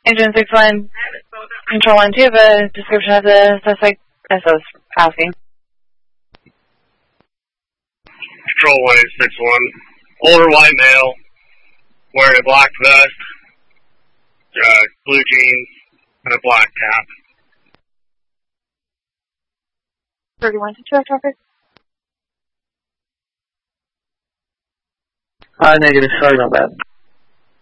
Agent 6-1, Control 1, do you have a description of the suspect as I was asking? Control 1, 6-1. Older white male, wearing a black vest, blue jeans, and a black cap. 31 to check traffic? Negative, sorry about that.